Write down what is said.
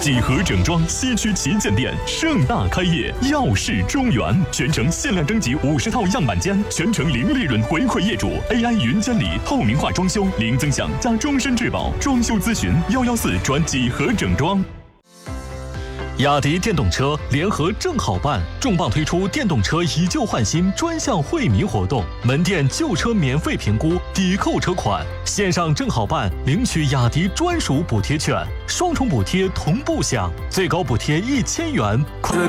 几何整装西区旗舰店盛大开业，耀世中原，全程限量征集50套样板间，全程零利润回馈业主。AI 云监理，透明化装修，零增享加终身质保。装修咨询114转几何整装。雅迪电动车联合正好办重磅推出电动车以旧换新专项惠民活动，门店旧车免费评估，抵扣车款，线上正好办领取雅迪专属补贴券，双重补贴同步享，最高补贴1000元。 这